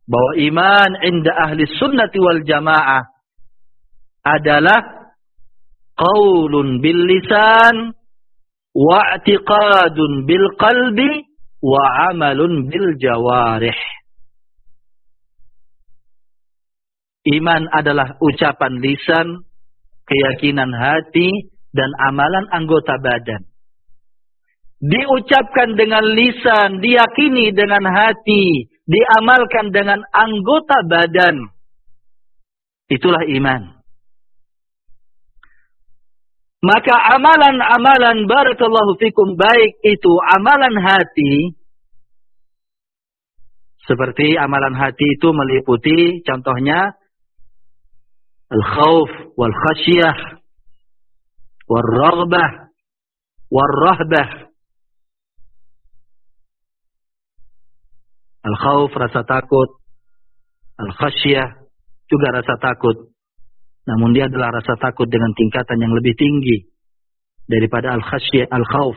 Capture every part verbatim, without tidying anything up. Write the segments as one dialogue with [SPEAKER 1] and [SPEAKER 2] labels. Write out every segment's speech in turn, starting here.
[SPEAKER 1] bahwa iman inda ahli sunnati wal jamaah adalah qaulun bil lisan wa i'tiqadun bil qalbi wa amalun bil jawarih. Iman adalah ucapan lisan, keyakinan hati, dan amalan anggota badan. Diucapkan dengan lisan, diyakini dengan hati, diamalkan dengan anggota badan. Itulah iman. Maka amalan-amalan barakallahu fikum baik itu amalan hati. Seperti amalan hati itu meliputi contohnya al-khawf wal-khasyah wal-raghbah wal-rahbah. Al-khawf rasa takut, al-khasyah juga rasa takut. Namun dia adalah rasa takut dengan tingkatan yang lebih tinggi daripada al-khasyah, al-khawf.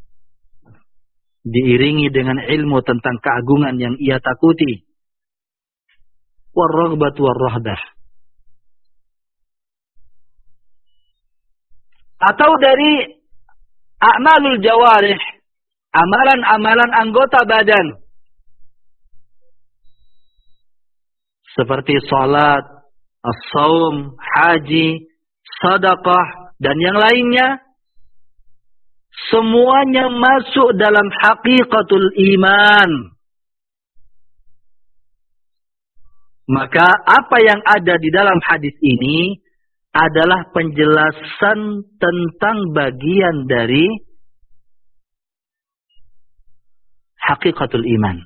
[SPEAKER 1] Diiringi dengan ilmu tentang keagungan yang ia takuti. War-raghbah war-rahbah. Atau dari a'malul jawarih, amalan-amalan anggota badan. Seperti salat, as-saum, haji, sedekah, dan yang lainnya. Semuanya masuk dalam haqiqatul iman. Maka apa yang ada di dalam hadis ini adalah penjelasan tentang bagian dari haqiqatul iman.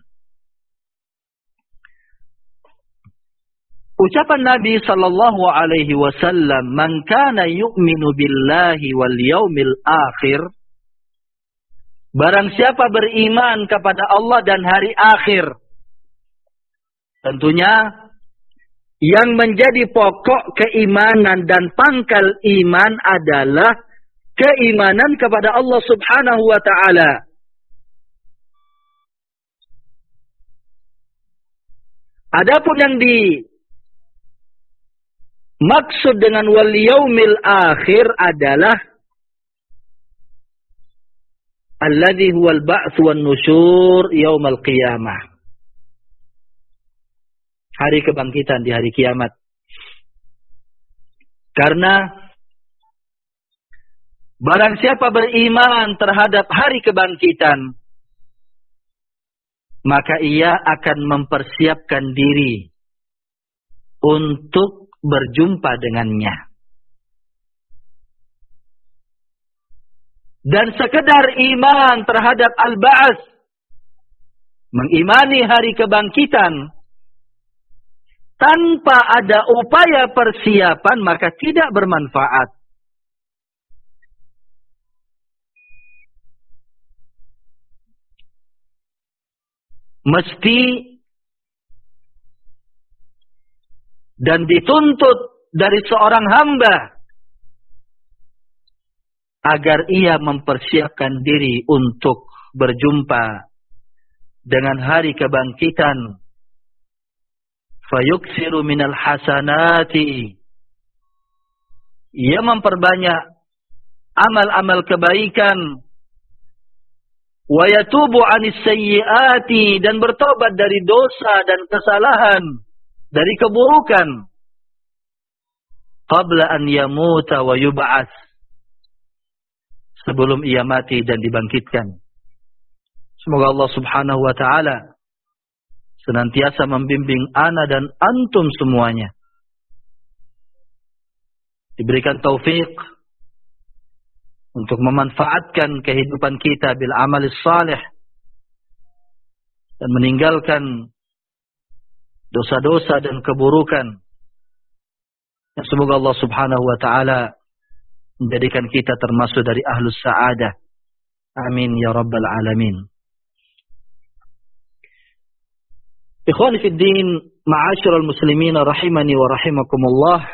[SPEAKER 1] Ucapan Nabi sallallahu alaihi wasallam, "Man kana yu'minu billahi wal yaumil akhir." Barang siapa beriman kepada Allah dan hari akhir. Tentunya yang menjadi pokok keimanan dan pangkal iman adalah keimanan kepada Allah Subhanahu wa taala. Adapun yang dimaksud dengan wal yaumil akhir adalah alladhi huwal ba'ts wan nusyur yaumal qiyamah. Hari kebangkitan di hari kiamat. Karena barang siapa beriman terhadap hari kebangkitan, maka ia akan mempersiapkan diri untuk berjumpa dengannya. Dan sekedar iman terhadap al-ba'ats, mengimani hari kebangkitan, tanpa ada upaya persiapan, maka tidak bermanfaat. Mesti dan dituntut dari seorang hamba agar ia mempersiapkan diri untuk berjumpa dengan hari kebangkitan. Fayuksiru minal hasanati. Ia memperbanyak amal-amal kebaikan. Wa yatubu anis sayyiati, dan bertobat dari dosa dan kesalahan, dari keburukan. Qabla an yamuta wa yub'ats, sebelum ia mati dan dibangkitkan. Semoga Allah Subhanahu wa taala senantiasa membimbing ana dan antum semuanya. Diberikan taufik untuk memanfaatkan kehidupan kita bil amalis salih dan meninggalkan dosa-dosa dan keburukan. Dan semoga Allah Subhanahu wa taala menjadikan kita termasuk dari ahlus sa'adah. Amin ya rabbal alamin. Ikhwani fid din, ma'asyiral muslimin rahimani wa rahimakumullah.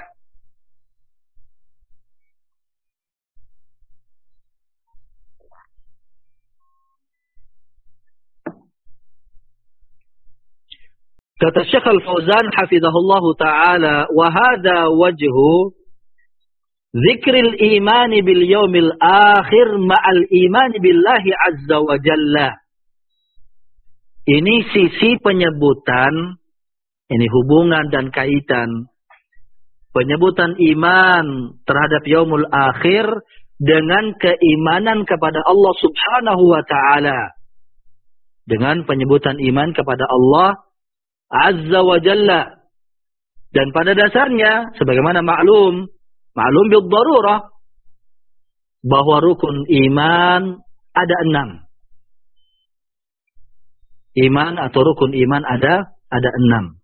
[SPEAKER 1] Kata Syekh Al-Fauzan hafizahullahu taala, wa hadha wajhu dzikril imani bil yaumil akhir ma'al imani billahi azza wa jalla. Ini sisi penyebutan, ini hubungan dan kaitan penyebutan iman terhadap yaumul akhir dengan keimanan kepada Allah Subhanahu wa taala. Dengan penyebutan iman kepada Allah Azza wa Jalla. Dan pada dasarnya, sebagaimana maklum, maklum bil darurah, bahwa rukun iman ada enam. Iman atau rukun iman ada ada enam.